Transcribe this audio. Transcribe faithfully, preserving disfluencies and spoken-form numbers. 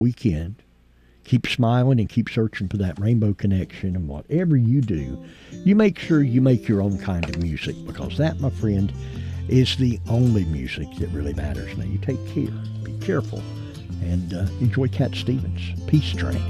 weekend. Keep smiling and keep searching for that rainbow connection. And whatever you do, you make sure you make your own kind of music, because that, my friend, is the only music that really matters. Now, you take care, be careful, and uh, enjoy Cat Stevens' Peace Train.